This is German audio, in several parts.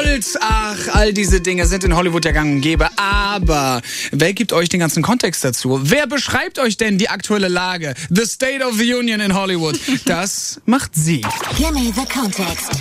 Gold, ach, all diese Dinge sind in Hollywood ja gang und gäbe. Aber wer gibt euch den ganzen Kontext dazu? Wer beschreibt euch denn die aktuelle Lage? The State of the Union in Hollywood. Das macht sie. Gimme the context.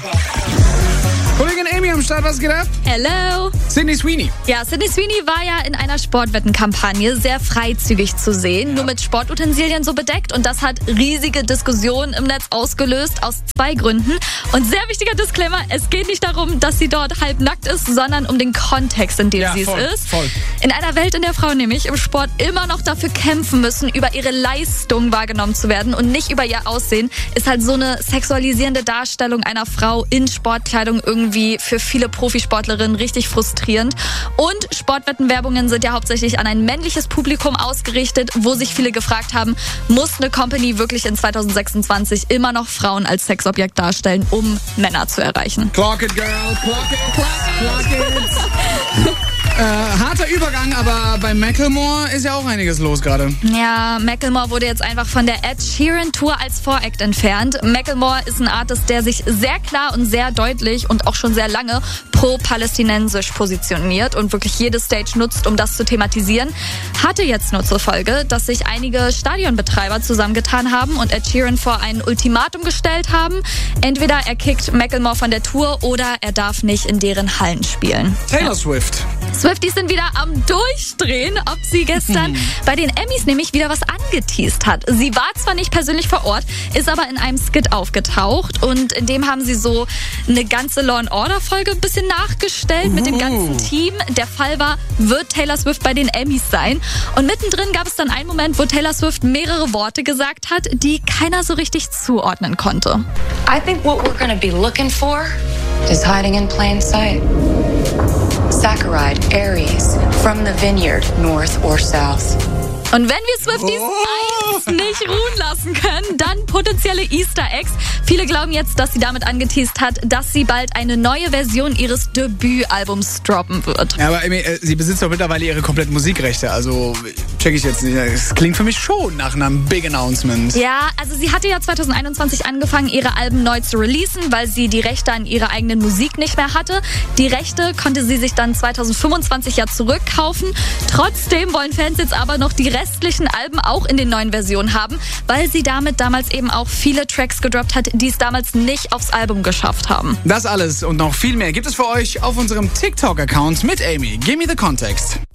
Kollegin Amy am Start, was geht ab? Hello. Sydney Sweeney. Ja, Sydney Sweeney war ja in einer Sportwettenkampagne sehr freizügig zu sehen, nur mit Sportutensilien so bedeckt. Und das hat riesige Diskussionen im Netz ausgelöst, aus 2 Gründen. Und sehr wichtiger Disclaimer, es geht nicht darum, dass sie dort halbnackt ist, sondern um den Kontext, in dem sie es ist. Voll. In einer Welt, in der Frauen nämlich im Sport immer noch dafür kämpfen müssen, über ihre Leistung wahrgenommen zu werden und nicht über ihr Aussehen, ist halt so eine sexualisierende Darstellung einer Frau in Sportkleidung irgendwie für viele Profisportlerinnen richtig frustrierend. Und Sportwettenwerbungen sind ja hauptsächlich an ein männliches Publikum ausgerichtet, wo sich viele gefragt haben, muss eine Company wirklich in 2026 immer noch Frauen als Sexobjekt darstellen, um Männer zu erreichen? Clock it, girl. Clock it. Clock it. Harter Übergang, aber bei Macklemore ist ja auch einiges los gerade. Ja, Macklemore wurde jetzt einfach von der Ed Sheeran Tour als Voract entfernt. Macklemore ist ein Artist, der sich sehr klar und sehr deutlich und auch schon sehr lange pro-palästinensisch positioniert und wirklich jede Stage nutzt, um das zu thematisieren. Hatte jetzt nur zur Folge, dass sich einige Stadionbetreiber zusammengetan haben und Ed Sheeran vor ein Ultimatum gestellt haben. Entweder er kickt Macklemore von der Tour oder er darf nicht in deren Hallen spielen. Taylor Swift. Swifties sind wieder am Durchdrehen, ob sie gestern bei den Emmys nämlich wieder was angeteast hat. Sie war zwar nicht persönlich vor Ort, ist aber in einem Skit aufgetaucht und in dem haben sie so eine ganze Law & Order Folge ein bisschen nachgestellt mit dem ganzen Team. Der Fall war, wird Taylor Swift bei den Emmys sein? Und mittendrin gab es dann einen Moment, wo Taylor Swift mehrere Worte gesagt hat, die keiner so richtig zuordnen konnte. I think what we're going to be looking for is hiding in plain sight. Saccharide, Aries, from the vineyard, north or south. Und wenn wir Swifties eins nicht ruhen lassen können, dann potenzielle Easter Eggs. Viele glauben jetzt, dass sie damit angeteast hat, dass sie bald eine neue Version ihres Debütalbums droppen wird. Ja, aber Amy, sie besitzt doch mittlerweile ihre kompletten Musikrechte, also check ich jetzt nicht. Es klingt für mich schon nach einem Big Announcement. Ja, also sie hatte ja 2021 angefangen, ihre Alben neu zu releasen, weil sie die Rechte an ihrer eigenen Musik nicht mehr hatte. Die Rechte konnte sie sich dann 2025 ja zurückkaufen. Trotzdem wollen Fans jetzt aber noch die restlichen Alben auch in den neuen Versionen haben, weil sie damit damals eben auch viele Tracks gedroppt hat, die es damals nicht aufs Album geschafft haben. Das alles und noch viel mehr gibt es für euch auf unserem TikTok-Account mit Amy. Gimme the context.